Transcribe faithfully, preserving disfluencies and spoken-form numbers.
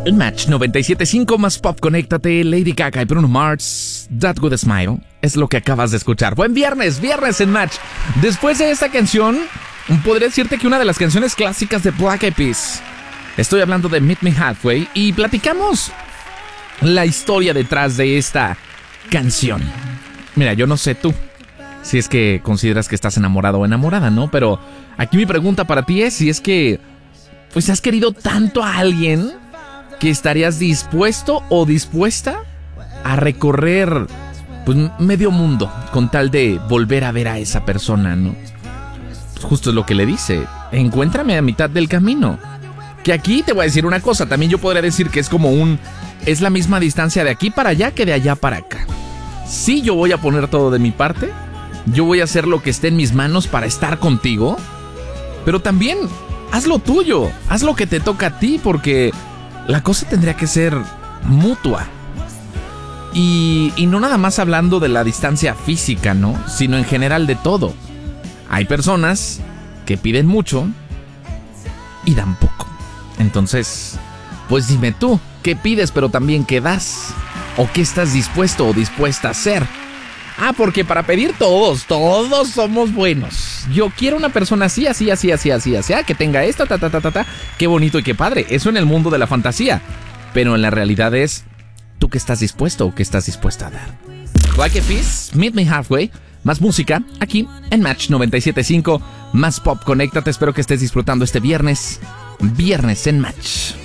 En Match noventa y siete punto cinco más pop, conéctate. Lady Gaga y Bruno Mars, That Good Smile, es lo que acabas de escuchar. Buen viernes, viernes en Match. Después de esta canción, podría decirte que una de las canciones clásicas de Black Eyed Peas. Estoy hablando de Meet Me Halfway y platicamos la historia detrás de esta canción. Mira, yo no sé tú si es que consideras que estás enamorado o enamorada, ¿no? Pero aquí mi pregunta para ti es si es que pues has querido tanto a alguien que estarías dispuesto o dispuesta a recorrer pues medio mundo con tal de volver a ver a esa persona, ¿no? Pues justo es lo que le dice, encuéntrame a mitad del camino. Que aquí te voy a decir una cosa, también yo podría decir que es como un... es la misma distancia de aquí para allá que de allá para acá. Sí, yo voy a poner todo de mi parte, yo voy a hacer lo que esté en mis manos para estar contigo, pero también haz lo tuyo, haz lo que te toca a ti, porque la cosa tendría que ser mutua. Y, y no nada más hablando de la distancia física, ¿no? Sino en general de todo. Hay personas que piden mucho y dan poco. Entonces, pues dime tú, ¿qué pides pero también qué das? ¿O qué estás dispuesto o dispuesta a hacer? Ah, porque para pedir todos, todos somos buenos. Yo quiero una persona así, así, así, así, así, así, que tenga esto, ta, ta, ta, ta, ta. Qué bonito y qué padre. Eso en el mundo de la fantasía. Pero en la realidad es, ¿tú qué estás dispuesto o qué estás dispuesta a dar? Black Eyed Peas, Meet Me Halfway. Más música aquí en Match noventa y siete punto cinco. Más pop, conéctate. Espero que estés disfrutando este viernes. Viernes en Match.